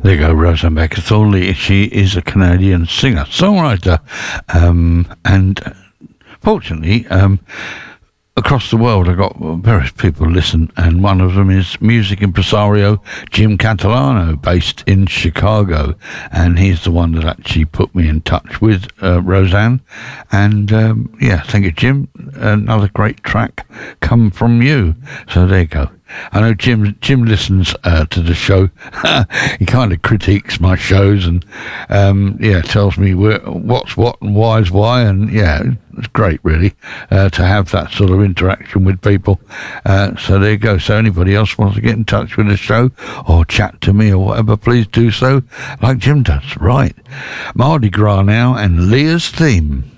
There you go, Roseanne Becker-Thorley. She is a Canadian singer, songwriter, and fortunately, across the world, I got various people listen, and one of them is music impresario Jim Catalano, based in Chicago, and he's the one that actually put me in touch with Roseanne. And thank you, Jim. Another great track come from you. So there you go. I know Jim listens to the show. He kind of critiques my shows and tells me what's what and why's why, and it's great really to have that sort of interaction with people. So there you go. So anybody else wants to get in touch with the show or chat to me or whatever, please do so like Jim does. Right, Mardi Gras now and Leah's theme.